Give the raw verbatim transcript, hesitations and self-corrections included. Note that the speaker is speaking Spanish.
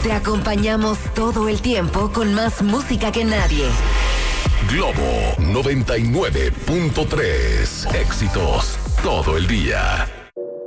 te acompañamos todo el tiempo con más música que nadie. Globo noventa y nueve punto tres. Éxitos todo el día.